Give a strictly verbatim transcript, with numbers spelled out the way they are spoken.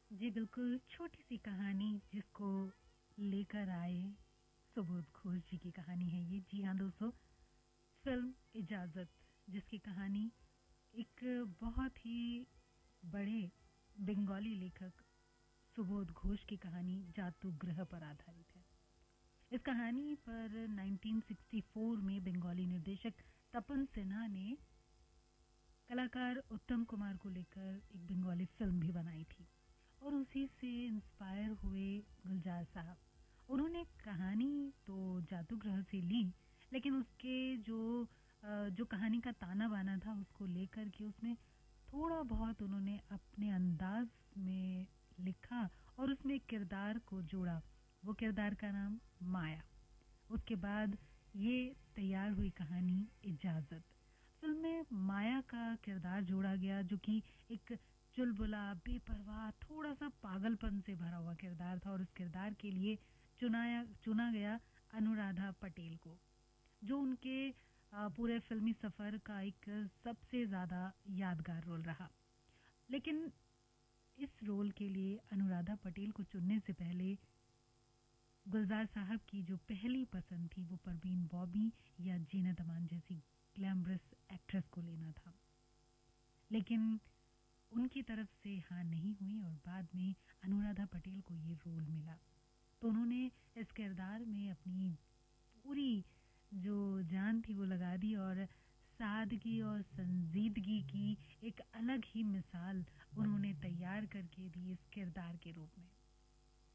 जी बिल्कुल, छोटी सी कहानी जिसको लेकर आए सुबोध घोष जी की कहानी है ये। जी हाँ दोस्तों, फिल्म इजाज़त जिसकी कहानी एक बहुत ही बड़े बंगाली लेखक सुबोध घोष की कहानी जादूगृह पर आधारित है। इस कहानी पर उन्नीस सौ चौंसठ में बंगाली निर्देशक तपन सिन्हा ने कलाकार उत्तम कुमार को लेकर एक बंगाली फिल्म भी बनाई थी और उसी से इंस्पायर हुए गुलजार साहब। उन्होंने कहानी तो जादूगृह से ली, लेकिन उसके जो जो कहानी का ताना बाना था उसको लेकर के उसमें थोड़ा बहुत उन्होंने अपने अंदाज में लिखा और उसमें किरदार को जोड़ा। वो किरदार का नाम माया। उसके बाद ये तैयार हुई कहानी इजाज़त। फिल्म में माया का किरदार जोड़ा गया जो कि एक चुलबुला, बेपरवाह, थोड़ा सा पागलपन से भरा हुआ किरदार था और उस किरदार के लिए चुनाया चुना गया अनुराधा पटेल को, जो उनके पूरे फिल्मी सफर का एक सबसे ज्यादा यादगार रोल रहा। लेकिन इस रोल के लिए अनुराधा पटेल को चुनने से पहले गुलजार साहब की जो पहली पसंद थी वो परवीन बॉबी या जीनत अमान जैसी ग्लैमरस एक्ट्रेस को लेना था, लेकिन उनकी तरफ से हाँ नहीं हुई और बाद में अनुराधा पटेल को ये रोल मिला। तो उन्होंने इस किरदार में अपनी पूरी जो जान थी वो लगा दी और सादगी और संजीदगी की एक अलग ही मिसाल उन्होंने तैयार करके दी इस किरदार के रूप में।